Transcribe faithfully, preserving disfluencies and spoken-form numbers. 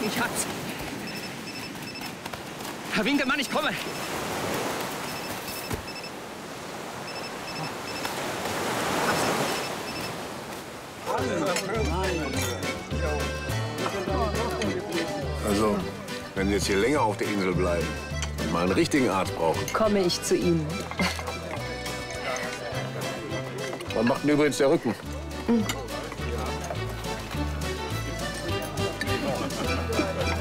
Ich hab's. Herr Winkelmann, ich komme. Also, wenn Sie jetzt hier länger auf der Insel bleiben und mal einen richtigen Arzt brauchen. Komme ich zu Ihnen. Was macht denn übrigens der Rücken? Mhm.